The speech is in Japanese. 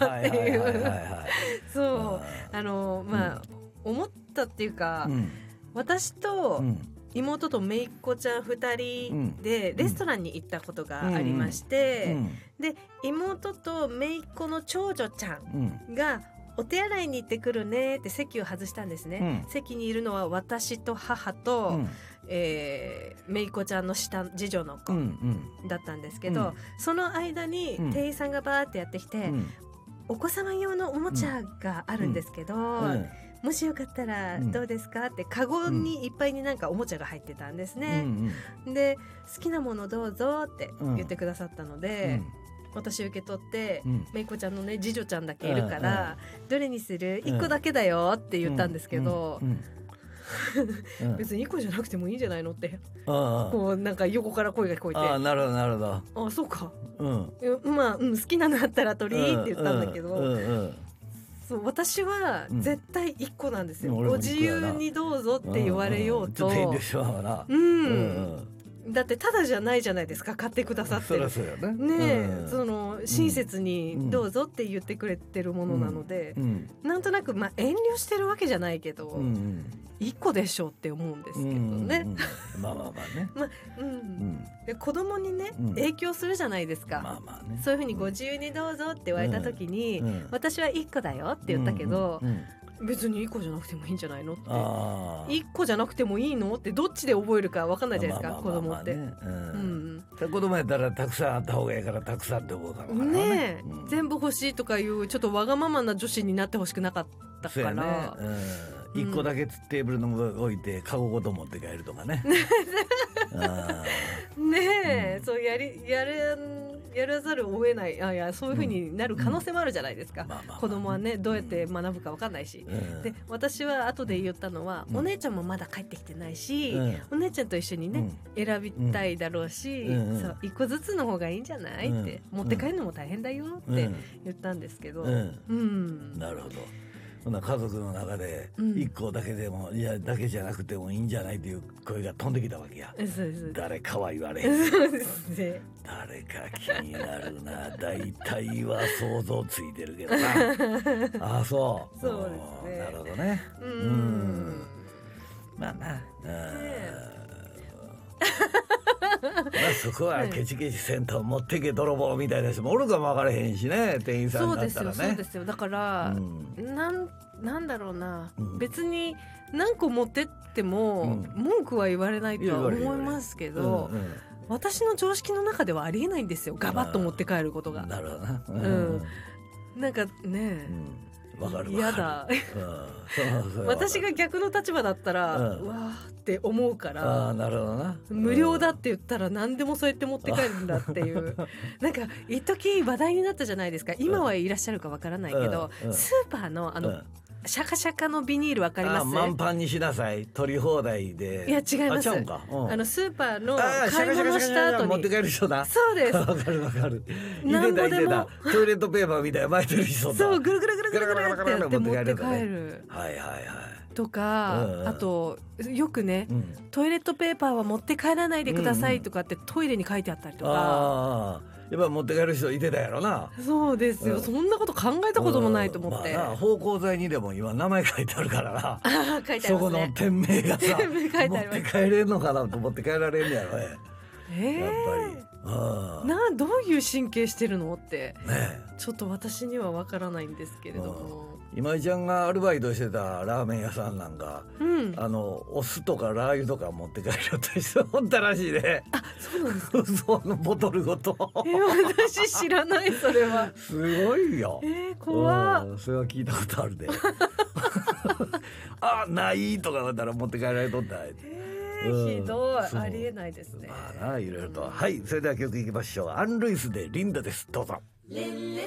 っていうそう思ったっていうか、私と妹と姪っ子ちゃん2人でレストランに行ったことがありまして、で妹と姪っ子の長女ちゃんがお手洗いに行ってくるねって席を外したんですね、席にいるのは私と母と、姪っ子ちゃんの下次女の子だったんですけど、その間に店員さんがバーってやってきて、お子様用のおもちゃがあるんですけど、もしよかったらどうですかってカゴにいっぱいになんかおもちゃが入ってたんですね、で好きなものどうぞって言ってくださったので、私受け取って、めいこちゃんのね次女ちゃんだけいるから、どれにする1個だけだよって言ったんですけど、別に1個じゃなくてもいいんじゃないのってこうなんか横から声が聞こえて、 なるほどなるほど、 そうか、好きなのあったら取りって言ったんだけど、そう私は絶対1個なんですよ、ご自由にどうぞって言われようと、だってただじゃないじゃないですか、買ってくださってるその親切にどうぞって言ってくれてるものなので、なんとなく遠慮してるわけじゃないけど、1個でしょって思うんですけどね。で子供にね影響するじゃないですか、そういうふうにご自由にどうぞって言われた時に、私は1個だよって言ったけど、別に1個じゃなくてもいいんじゃないのって、1個じゃなくてもいいのってどっちで覚えるか分かんないじゃないですか、子供って。 子供やったらたくさんあった方がいいからたくさんって思うからね、 全部欲しいとかいうちょっとわがままな女子になってほしくなかったから、 1個だけテーブルの上に置いてカゴごと持って帰るとかねそうやらざるを得ない、そういう風になる可能性もあるじゃないですか、子供はねどうやって学ぶか分かんないし、で私は後で言ったのは、お姉ちゃんもまだ帰ってきてないし、お姉ちゃんと一緒にね、選びたいだろうし、そう1個ずつの方がいいんじゃないって、持って帰るのも大変だよって言ったんですけど、 なるほど。家族の中で1個だけでも、いやだけじゃなくてもいいんじゃないという声が飛んできたわけや。誰かは言われへん。 そうですね。 誰か気になるな。大体は想像ついてるけどな。そう。 そうですね。 なるほどね。まあな。そこはケチケチせんと持ってけ泥棒みたいな人もおるかも分からへんしね、店員さんだったらね。 そうですよだから、なんだろうな、別に何個持ってっても文句は言われないとは思いますけど、私の常識の中ではありえないんですよ、ガバッと持って帰ることが。 なるほどな。 なんかね、嫌だそう私が逆の立場だったら、うわーって思うから、 なるほどな、 無料だって言ったら何でもそうやって持って帰るんだっていうなんか一時話題になったじゃないですか。今はいらっしゃるかわからないけど、スーパーのシャカシャカのビニールわかります？ 満帆にしなさい、取り放題で。 いや違います。スーパーの買い物した後に持って帰る人だ。 そうです。 わかるわかる。入れたトイレットペーパーみたいな巻いてる人だ。 そう、ぐるぐるぐるぐるぐるってやって持って帰る。 はいはいはい。 とか、あとよくね、トイレットペーパーは持って帰らないでくださいとかってトイレに書いてあったりとか。 やっぱ持って帰る人いてたやろな。 そうですよ、そんなこと考えたこともないと思って。 芳香剤にでも今名前書いてあるからな。 書いてありますね。 そこの店名がさ、持って帰れんのかなと思って帰られんのやろね。やっぱりどういう神経してるのって、ちょっと私には分からないんですけれども、 今井ちゃんがアルバイトしてたラーメン屋さんなんか、お酢とかラー油とか持って帰ると人おったらしいね。 そうなんですか。 そのボトルごと。 私知らない、それは。 すごいよ。 怖っ。 それは聞いたことあるで。ないとかだったら持って帰られとった。 ひどい、ありえないですね。 いろいろと。はい、それでは曲いきましょう。アン・ルイスでリンダです。どうぞ。